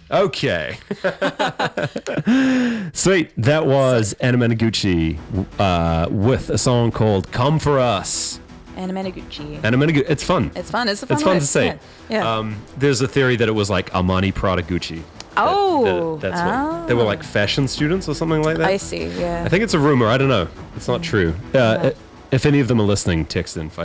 Okay. Sweet. That was Anna Managuchi with a song called Come For Us. Anna Managuchi. It's fun. It's fun. It's a fun It's fun word. to say. Yeah. There's a theory that it was like Armani Prada Gucci. That's what they were like fashion students or something like that. I see. Yeah. I think it's a rumor. I don't know. It's not true. If any of them are listening, text in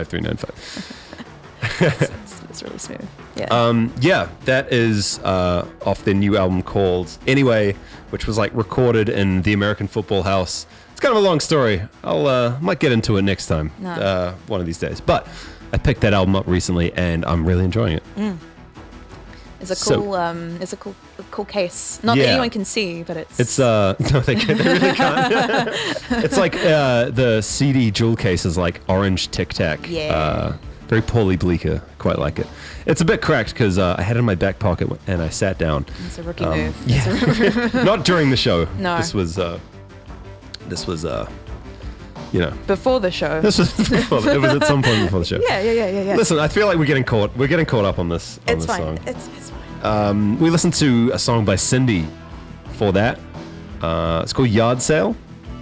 5395. It's really smooth. Yeah. Yeah, that is off their new album called Anyway, which was like recorded in the American Football House. It's kind of a long story. I'll might get into it next time, one of these days. But I picked that album up recently, and I'm really enjoying it. It's a cool. It's a cool case. Not that anyone can see, but it's. No, they really can't. It's like the CD jewel case is like orange Tic Tac. Yeah. Very poorly bleaker. Quite like it. It's a bit cracked because I had it in my back pocket and I sat down. It's a rookie move. Yeah. Not during the show. No. This was before the show. It was at some point before the show. Yeah. Listen, I feel like we're getting caught up on this It's fine. song. It's fine. We listened to a song by Cindy for that. It's called Yard Sale.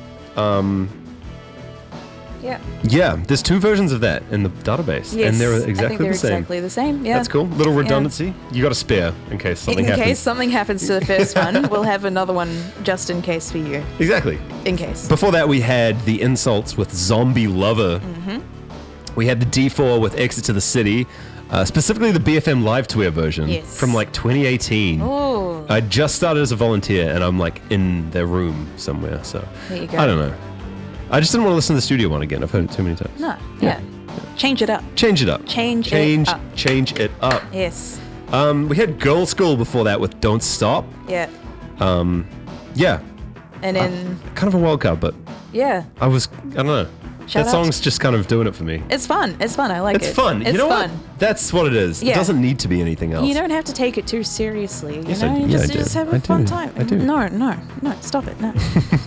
Yeah. Yeah, there's two versions of that in the database, Yes, and they're I think exactly they're the same. exactly the same. Yeah. That's cool. Little redundancy. You got a spare in case something happens. In case something happens to the first one, we'll have another one just in case for you. Exactly. In case. Before that, we had the Insults with Zombie Lover. Mm-hmm. We had the D4 with Exit to the City, specifically the BFM Live Tour version from like 2018. Oh. I just started as a volunteer, and I'm like in their room somewhere. So There you go. I don't know. I just didn't want to listen to the studio one again. I've heard it too many times. No. Yeah. Change it up. Change it up. Change it up. Change it up. Yes. We had Girl School before that with Don't Stop. Yeah. Yeah. And then Kind of a wild card, but yeah. I don't know. Shout that out song's just kind of doing it for me. It's fun. It's fun. I like it. It's fun. It's You know fun. what? That's what it is. It Yeah. doesn't need to be anything else. You don't have to take it too seriously. You Yes, know, I do. you Yeah, just, I you just do. have a I fun do. time. I do. No, stop it. No.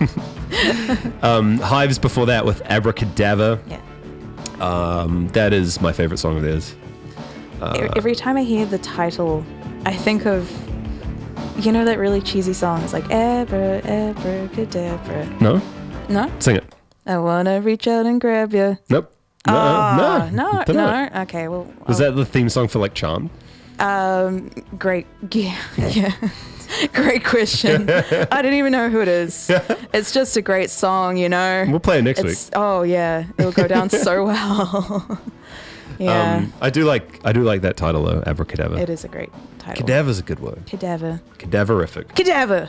Hives before that with Abracadabra. Yeah. That is my favorite song of theirs. Every time I hear the title, I think of, you know, that really cheesy song. It's like abracadabra. No? No? Sing it. I wanna reach out and grab you. Nope. No. No. Don't know it. Okay, well. Was that the theme song for like Charmed? Great. Yeah. Great question. I don't even know who it is. It's just a great song, you know. We'll play it next week. Oh yeah, it'll go down so well. Yeah. I do like that title though, Abracadabra. It is a great title. Cadaver's a good word. Cadaver. Cadaverific. Cadaver.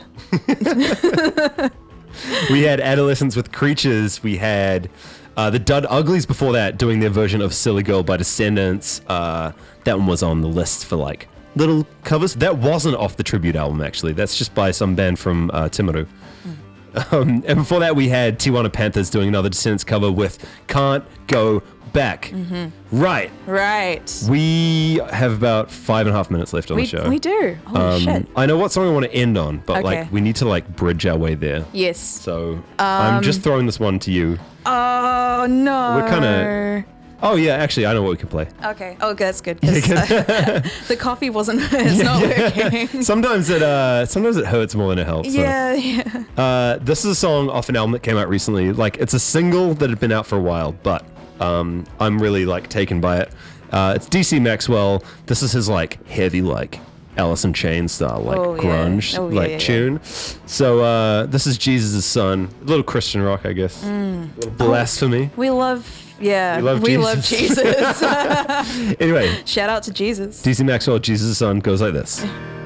We had Adolescents with Creatures. We had the Dud Uglies before that doing their version of Silly Girl by Descendants. That one was on the list for like little covers. That wasn't off the tribute album actually. That's just by some band from Timaru. And before that we had Tijuana Panthers doing another Descendants cover with Can't Go Back. Right. We have about 5.5 minutes left on the show. We do. Holy shit. I know what song I want to end on, but Okay. like we need to like bridge our way there. Yes. So I'm just throwing this one to you. Oh no. We're kind of. Oh yeah, actually I know what we can play. Okay. Oh, that's good. 'Cause, the coffee wasn't. It's not working. Sometimes it hurts more than it helps. so. Yeah. This is a song off an album that came out recently. Like it's a single that had been out for a while, but I'm really like taken by it. It's DC Maxwell. This is his like heavy like Alice in Chains style like grunge tune. So this is Jesus' Son. A little Christian rock, I guess. A little blasphemy. We love Jesus. Anyway, Shout out to Jesus. DC Maxwell, Jesus' Son goes like this.